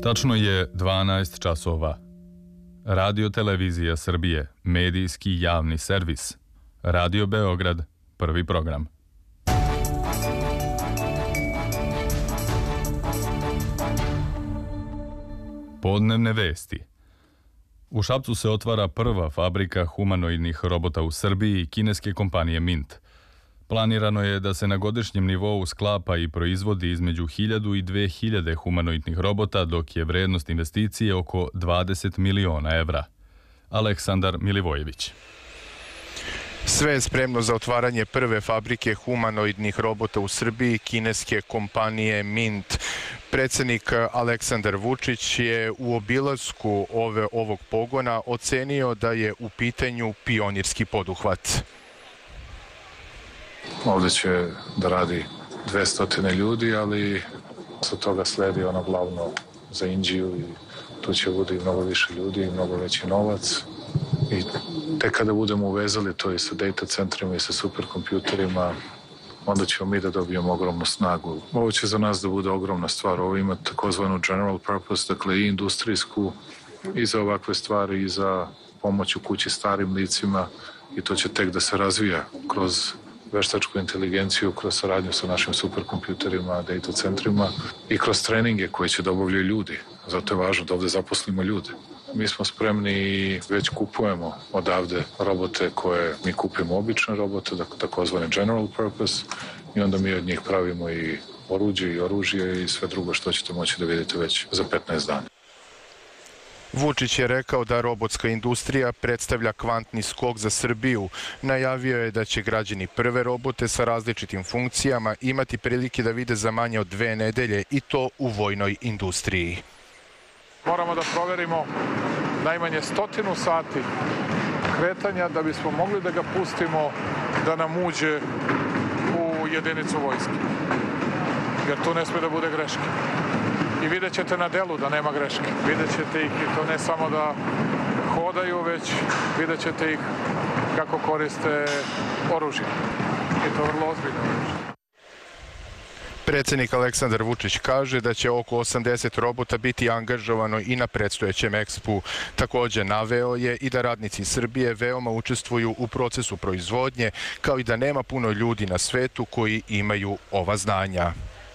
Tačno je 12 časova. Radio Televizija Srbije, medijski javni servis. Radio Beograd, prvi program. Podnevne vesti. U Šapcu se otvara prva fabrika humanoidnih robota u Srbiji kineske kompanije Mint. Planirano je da se na godišnjem nivou sklapa i proizvodi između 1000 i 2000 humanoidnih robota, dok je vrednost investicije oko 20 miliona evra. Aleksandar Milivojević. Sve je spremno za otvaranje prve fabrike humanoidnih robota u Srbiji kineske kompanije Mint. Predsjednik Aleksandar Vučić je u obilasku ovog pogona ocenio da je u pitanju pionirski poduhvat. Ovdje će da radi 200 ljudi, ali od toga sledi ono glavno za Indiju i tu će bude mnogo više ljudi i mnogo veći novac. I tek kada budemo uvezali to i sa data centrima i sa superkompjuterima, onda ćemo mi da dobijemo ogromnu snagu. Ovo će za nas da bude ogromna stvar. Ovo ima takozvanu general purpose, dakle i industrijsku i za ovakve stvari i za pomoć u kući starim licima i to će tek da se razvija kroz veštačku inteligenciju, kroz saradnju sa našim superkompjuterima, data centrima i kroz treninge koje će da obavljaju ljudi. Zato je važno da ovde zaposlimo ljude. Mi smo spremni i već kupujemo odavde robote koje mi kupimo obične robote, takozvane general purpose, i onda mi od njih pravimo i oruđe i oružje i sve drugo što ćete moći da vidite već za 15 dana. Vučić je rekao da robotska industrija predstavlja kvantni skok za Srbiju. Najavio je da će građani prve robote sa različitim funkcijama imati prilike da vide za manje od 2 nedelje i to u vojnoj industriji. Moramo da proverimo najmanje 100 sati kretanja da bismo mogli da ga pustimo da nam uđe u jedinicu vojske. Jer tu ne sme da bude greške. I vidjet ćete na delu da nema greške. Vidjet ćete ih i to ne samo da hodaju, već vidjet ćete ih kako koriste oružje. I to vrlo ozbiljno oružje. Predsjednik Aleksandar Vučić kaže da će oko 80 robota biti angažovano i na predstojećem ekspu. Također naveo je i da radnici Srbije veoma učestvuju u procesu proizvodnje, kao i da nema puno ljudi na svetu koji imaju ova znanja.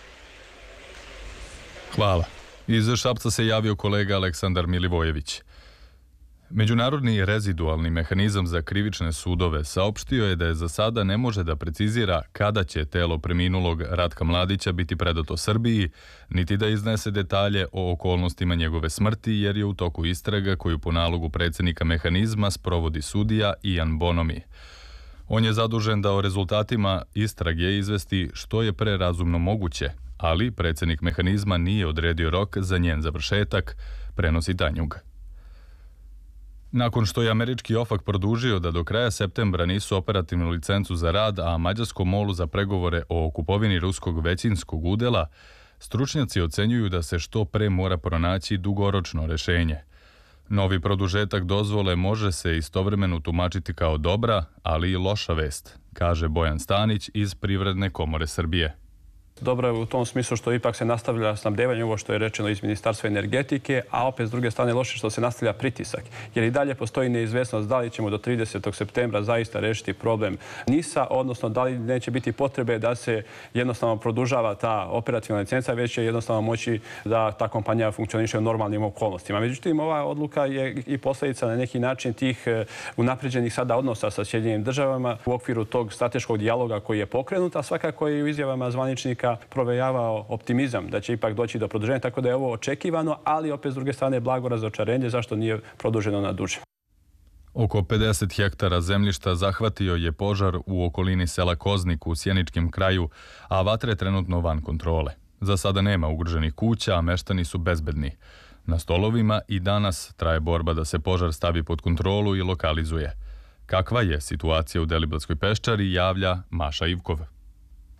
Hvala. Iz Šapca se javio kolega Aleksandar Milivojević. Međunarodni rezidualni mehanizam za krivične sudove saopštio je da je za sada ne može da precizira kada će telo preminulog Ratka Mladića biti predato Srbiji, niti da iznese detalje o okolnostima njegove smrti, jer je u toku istraga koju po nalogu predsjednika mehanizma sprovodi sudija Ian Bonomi. On je zadužen da o rezultatima istrage izvesti što je pre razumno moguće, ali predsjednik mehanizma nije odredio rok za njen završetak, prenosi Tanjug. Nakon što je američki OFAC produžio da do kraja septembra nisu operativnu licencu za rad, a mađarskom MOL-u za pregovore o kupovini ruskog većinskog udela, stručnjaci ocenjuju da se što pre mora pronaći dugoročno rešenje. Novi produžetak dozvole može se istovremeno tumačiti kao dobra, ali i loša vest, kaže Bojan Stanić iz Privredne komore Srbije. Dobro je u tom smislu što ipak se nastavlja snabdevanje, ovo što je rečeno iz Ministarstva energetike, a opet s druge strane loše što se nastavlja pritisak. Jer i dalje postoji neizvesnost da li ćemo do 30. septembra zaista rešiti problem NIS-a, odnosno da li neće biti potrebe da se jednostavno produžava ta operativna licenca, već će jednostavno moći da ta kompanija funkcioniše u normalnim okolnostima. Međutim, ova odluka je i posljedica na neki način tih unapređenih sada odnosa sa Sjedinjenim državama u okviru tog strateškog dijaloga koji je pokrenut, a svakako je u izjavama zvaničnika provejavao optimizam da će ipak doći do produženja, tako da je ovo očekivano, ali opet s druge strane blago razočarenje zašto nije produženo na duže. Oko 50 hektara zemljišta zahvatio je požar u okolini sela Koznik u Sjeničkim kraju, a vatre trenutno van kontrole. Za sada nema ugroženih kuća, a meštani su bezbedni. Na stolovima i danas traje borba da se požar stavi pod kontrolu i lokalizuje. Kakva je situacija u Deliblatskoj peščari, javlja Maša Ivkov.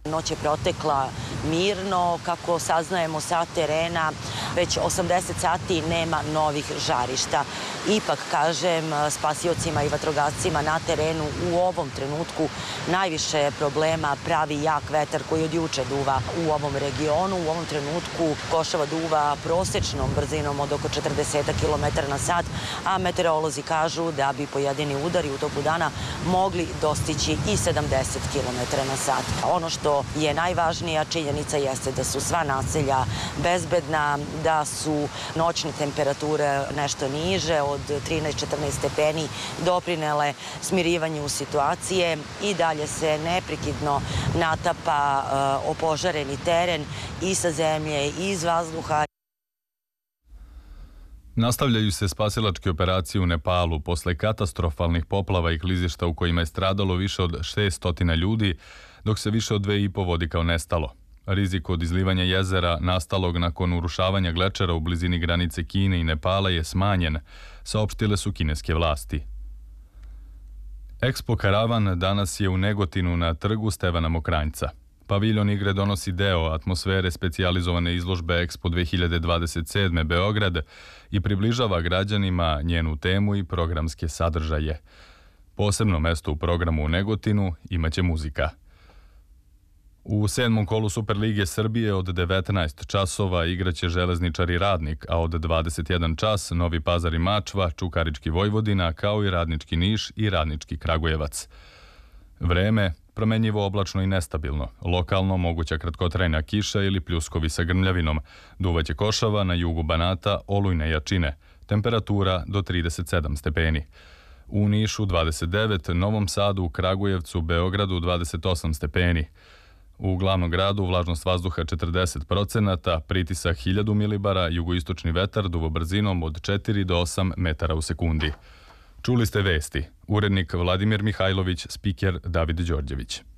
Noć je protekla mirno, kako saznajemo sa terena, već 80 sati nema novih žarišta. Ipak, kažem, spasiocima i vatrogascima na terenu u ovom trenutku najviše problema pravi jak vetar koji od juče duva u ovom regionu. U ovom trenutku Košava duva prosečnom brzinom od oko 40 km na sat, a meteorolozi kažu da bi pojedini udari u toku dana mogli dostići i 70 km na sat. Ono što je najvažnija činjenica jeste da su sva naselja bezbedna, da su noćne temperature nešto niže od 13-14 stepeni doprinele smirivanju situacije i dalje se neprekidno natapa opožareni teren i sa zemlje i iz vazduha. Nastavljaju se spasilačke operacije u Nepalu posle katastrofalnih poplava i klizišta u kojima je stradalo više od 600 ljudi, dok se više od 2,5 vodi kao nestalo. Rizik od izlivanja jezera nastalog nakon urušavanja glečera u blizini granice Kine i Nepala je smanjen, saopštile su kineske vlasti. Expo Karavan danas je u Negotinu na trgu Stevana Mokranjca. Paviljon igre donosi deo atmosfere specijalizovane izložbe Expo 2027. Beograd i približava građanima njenu temu i programske sadržaje. Posebno mesto u programu u Negotinu imaće muzika. U 7. kolu Superlige Srbije od 19 časova igraće Železničar i Radnik, a od 21 čas Novi Pazar i Mačva, Čukarički Vojvodina, kao i Radnički Niš i Radnički Kragujevac. Vreme promenjivo, oblačno i nestabilno. Lokalno moguća kratkotrajna kiša ili pljuskovi sa grmljavinom. Duvaće košava na jugu Banata, olujne jačine. Temperatura do 37 stepeni. U Nišu 29, Novom Sadu, Kragujevcu, Beogradu 28 stepeni. U glavnom gradu vlažnost vazduha 40%, pritisak 1000 milibara, jugoistočni vetar duva brzinom od 4 do 8 metara u sekundi. Čuli ste vesti. Urednik Vladimir Mihajlović, spiker David Đorđević.